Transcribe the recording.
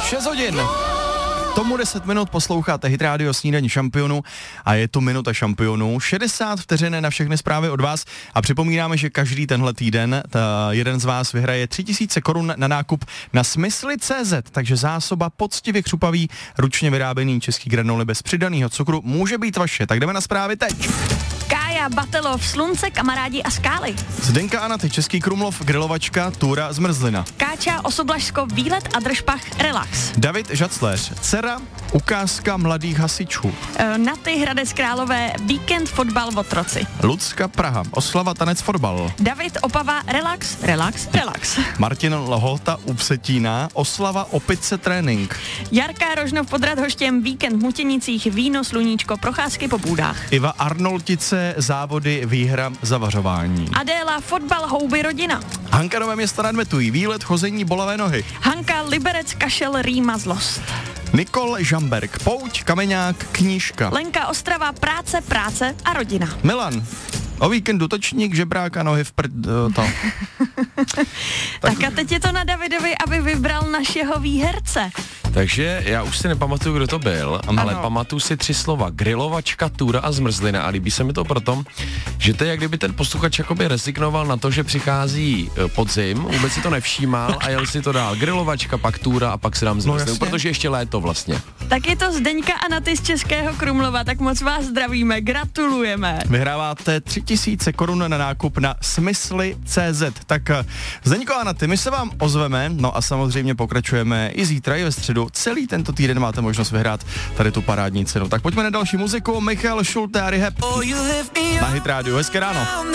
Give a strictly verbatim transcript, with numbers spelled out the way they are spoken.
šest hodin. Tomu deset minut posloucháte Hit Radio Snídaní šampionů a je tu minuta šampionů. šedesát vteřin na všechny zprávy od vás a připomínáme, že každý tenhle týden ta jeden z vás vyhraje tři tisíce korun na nákup na smysly tečka cé zet, takže zásoba poctivě křupavý, ručně vyráběný český granoly bez přidaného cukru může být vaše. Tak jdeme na zprávy teď. Kája, Batelov, Slunce, Kamarádi a Skály. Zdenka Anaty, Český Krumlov, grilovačka, túra, zmrzlina. Káča, Osoblažsko, výlet a Držpach, relax. David Žacléř, dcera, ukázka mladých hasičů. E, Naty, Hradec Králové, víkend, fotbal, Otroci. Lucka, Praha, oslava, tanec, fotbal. David Opava, relax, relax, relax. Martin Lholta, u Vsetína, oslava, opice, trénink. Jarka Rožnov pod Radhoštěm, víkend v Mutěnicích, víno, sluníčko, procházky po půdách. Iva Arnoltice, závody, výhra, zavařování. Adéla, fotbal, houby, rodina. Hanka, Nové Město nad Metují, výlet, chození, bolavé nohy. Hanka, Liberec, kašel, rýma, zlost. Nikol Žamberk, pouť, kameňák, knížka. Lenka, Ostrava, práce, práce a rodina. Milan, o víkendu točník, žebrák a nohy v prd... to. tak. tak a teď je to na Davidovi, aby vybral našeho výherce. Takže já už si nepamatuju, kdo to byl, ano. ale pamatuju si tři slova. Grilovačka, túra a zmrzlina. A líbí se mi to proto, že to je, jak kdyby ten posluchač jakoby rezignoval na to, že přichází podzim, vůbec si to nevšímal a jel si to dál. Grilovačka, pak túra a pak si dám zmrzlinu, no, protože ještě léto vlastně. Tak je to Zdeňka Anaty z Českého Krumlova, tak moc vás zdravíme, gratulujeme. Vyhráváte tři tisíce korun na nákup na smysly tečka cé zet. Tak Zdeňko Anaty, my se vám ozveme, no a samozřejmě pokračujeme i zítra, i ve středu. Celý tento týden máte možnost vyhrát tady tu parádní cenu. Tak pojďme na další muziku. Michal Schulte a Rehab na Hit Radio. Hezké ráno.